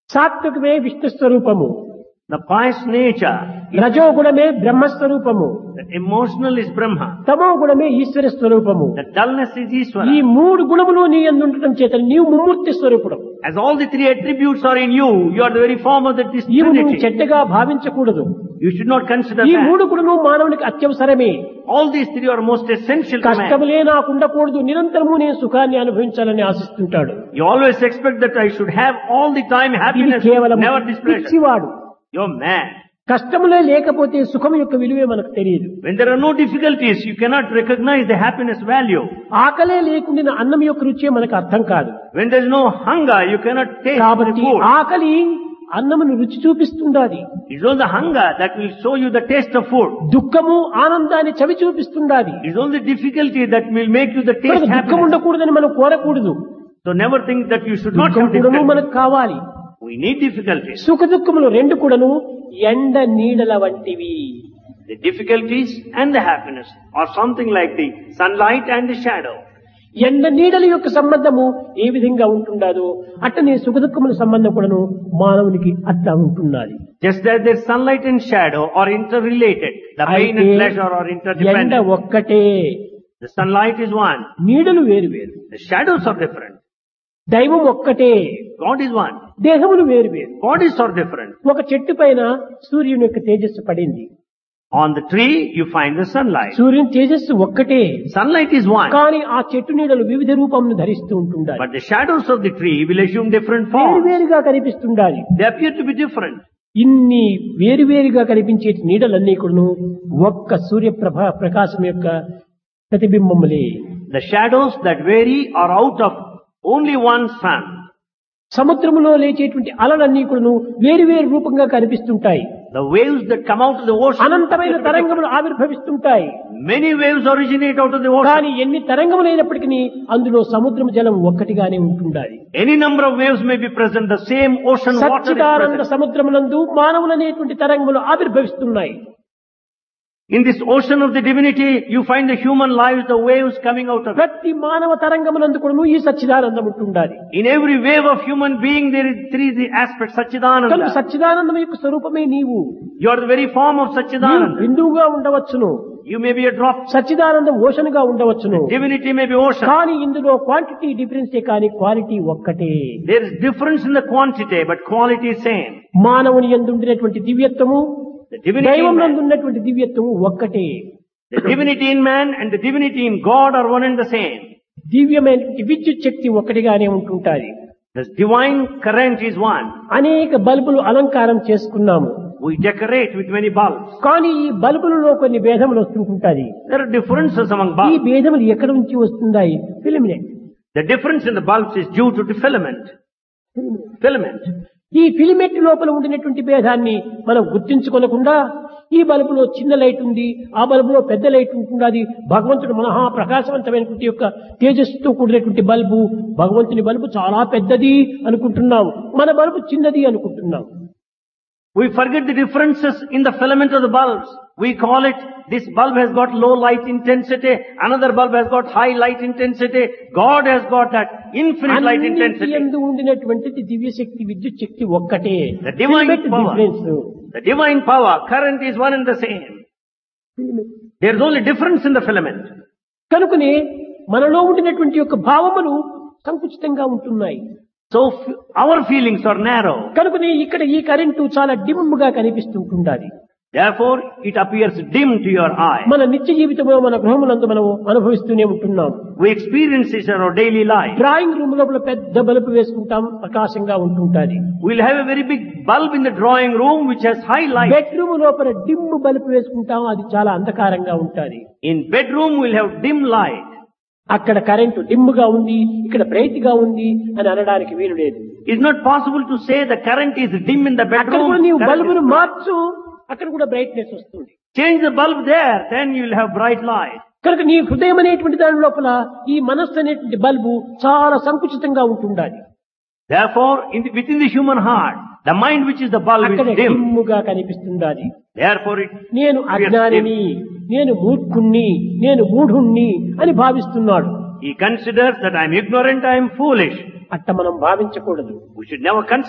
సాత్వికమే విష్ణు స్వరూపము, The pious nature, రజోగుణమే బ్రహ్మస్వరూపము, the emotional is Brahma, తమో గుణమే ఈశ్వర స్వరూపము. the dullness is ఈ Ishvara. మూడు గుణములు నీ యందు ఉండటం చేత నీవు ముమ్మూర్తి స్వరూపుడు. As all the three attributes are in you, you are the very form of this ఇవి నువ్వు Trinity. చెడ్డగా భావించకూడదు. You should not consider ఈ that. మూడు గుణము మానవునికి అత్యవసరమే. All these three are most essential to man. కష్టములే నాకు ఉండకూడదు, నిరంతరము నేను సుఖాన్ని అనుభవించాలని ఆశిస్తుంటాడు. You always expect that I should have all the time ఇది happiness, కేవలం never displeasure. పిచ్చివాడు. You're mad. కష్టములే లేకపోతే సుఖం యొక్క విలువే మనకు తెలియదు. When there are no difficulties, you cannot recognize the happiness value. ఆకలే లేకుండా అన్నం యొక్క రుచే మనకు అర్థం కాదు. When there is no hunger, you cannot taste the కాబట్టి food. ఆకలి అన్నమును రుచి చూపిస్తుండాది. It's only the hunger that will show you the taste of food. దుఃఖము ఆనందాన్ని చవి చూపిస్తుండాది. It's only difficulty that will make you the taste మనకు దుఃఖం happiness. ఉండకూడదని మనం కోరకూడదు. So never think that you should not దుఃఖం have కూడాను difficulties. మనకు కావాలి. We need difficulties. సుఖ దుఃఖములు రెండు కూడాను ఎండ నీడల వంటివి. The difficulties and the happiness are something like the sunlight and the shadow. ఎండ నీడల యొక్క సంబంధము ఏ విధంగా ఉంటుండదో అట్టనే సుఖ దుఃఖముల సంబంధం కూడాను మానవునికి అట్లా ఉంటున్నది. Just as their sunlight and shadow are interrelated, the pain and pleasure are ఎండ interdependent. ఒక్కటే, The sunlight is one, నీడలు వేరు వేరు. the shadows are different. దైవం ఒక్కటే, God is one, దేహములు వేరు వేరు. bodies are different. ఒక చెట్టు పైన సూర్యుని యొక్క తేజస్సు పడింది. On the tree, you find the sunlight. సూర్యుని తేజస్సు ఒక్కటే, Sunlight is one, కానీ ఆ చెట్టు నీడలు వివిధ రూపంను ధరిస్తూ ఉంటుండాలి. but the shadows of the tree will assume different వేరు forms. వేరుగా కనిపిస్తుండాలి. They appear to be different. ఇన్ని వేరువేరుగా కనిపించే నీడలన్నీ కూడాను ఒక్క ప్రకాశం యొక్క ప్రతిబింబములే. The shadows that vary are out of only one sun. సముద్రములో లేచేటువంటి అలలన్నీ కూడాను వేరువేరు రూపంగా కనిపిస్తుంటాయి. The waves that come out of the ocean, అనంతమైన తరంగములు ఆవిర్భవిస్తుంటాయి. many waves originate out of the ocean. కానీ ఎన్ని తరంగములైనప్పటికీ అందులో సముద్రం జలం ఒక్కటిగానే ఉంటుండాలి. Any number of waves may be present, the same ocean water is Sachchidananda present. సముద్రమునందు మానవులనేటువంటి తరంగములు ఆవిర్భవిస్తున్నాయి. In this ocean of the divinity, you find the human lives, the waves coming out of it. ప్రతి మానవ తరంగమునందు కూడా ఈ సచ్చిదానందం ఉంటుండాలి. In every wave of human being, there is three aspects, కనుక Satchidananda. సచ్చిదానందం యొక్క స్వరూపమే నీవు. You are the very form of నీవు Satchidananda. బిందువుగా ఉండవచ్చును, You may be a drop. సచ్చిదానందం ocean గా ఉండవచ్చును. Divinity may be ocean. కానీ ఇందులో క్వాంటిటీ డిఫరెన్సే కానీ క్వాలిటీ ఒక్కటే. There is difference in the quantity, but quality is same. మానవుని యందు ఉండినటువంటి దివ్యత్వము The divinity దైవం in నందు man, ఉన్నటువంటి దివ్యత్వము ఒక్కటే. the divinity in man and the divinity in God are one and the same. దివ్యమైనటువంటి విద్యుత్ శక్తి ఒక్కటిగానే ఉంటుంటాది. The divine current is one. అనేక బల్బులు అలంకారం చేసుకున్నాము, We decorate with many bulbs. కానీ ఈ బల్బులలో కొన్ని భేదములు వస్తుంటాయి. There are differences among ఈ bulbs. భేదములు ఎక్కడి నుంచి వస్తున్నాయి? Filament. The difference in the bulbs is due to the filament. Filament. ఈ ఫిలిమెంట్ లోపల ఉండినటువంటి భేదాన్ని మనం గుర్తించుకోనకుండా ఈ బల్బులో చిన్న లైట్ ఉంది, ఆ బల్బులో పెద్ద లైట్ ఉంటున్నది. భగవంతుడు మహా ప్రకాశవంతమైనటువంటి యొక్క తేజస్సుతో కూడినటువంటి బల్బు, భగవంతుని బల్బు చాలా పెద్దది అనుకుంటున్నాం, మన బల్బు చిన్నది అనుకుంటున్నాం. We forget the differences in the filament of the bulbs. We call it, this bulb has got low light intensity, another bulb has got high light intensity, God has got that infinite light అన్నింటి intensity. యందు ఉండినటువంటిది దివ్య శక్తి, విద్యుత్ శక్తి ఒక్కటే. The divine Filament power. difference. The divine power, current is one and the same. There is only difference in the filament. కనుకనే మనలో ఉండినటువంటి యొక్క భావములు సంకుచితంగా ఉంటున్నాయి. So our feelings are narrow. కనుకనే ఇక్కడ ఈ కరెంటు చాలా డిమ్ గా కనిపిస్తుంటుండాలి. Therefore, it appears dim to your eye. మన నిత్య జీవితంలో మన గృహములందు మనం అనుభవిస్తూనే ఉంటున్నాం. We experience this in our daily life. Drawing room లోపల పెద్ద బల్బు వేసుకుంటాం, ప్రకాశంగా ఉంటుంటాది. We'll have a very big bulb in the drawing room which has high light. Bedroom లోపల డిమ్ బల్బు వేసుకుంటాం, అది చాలా అంధకారంగా ఉంటుంది. In bedroom, we'll have dim light. అక్కడ current dim గా ఉంది, ఇక్కడ బ్రైట్ గా ఉంది అని అనడానికి వీలు లేదు. It's not possible to say the current is dim in the అక్కడ bedroom. కూడా నీవు current బల్బును is bright. మార్చు, అక్కడ కూడా బ్రైట్నెస్ వస్తుంది. Change the bulb there, then you'll have bright light. కనుక నీ హృదయం అనేటువంటి దాని లోపల ఈ మనస్సు అనేటువంటి బల్బు చాలా సంకుచితంగా ఉంటుండాలి. Therefore, within the human heart, the mind which is the bulb అక్కడ is dim. డిమ్ముగా కనిపిస్తుండాలి. Therefore, నేను అజ్ఞానిని, నేను మూర్ఖుణ్ణి, నేను మూఢుణ్ణి అని భావిస్తున్నాడు. he considers that I am ignorant, I am foolish. అట్ట మనం భావించకూడదు. We should never consider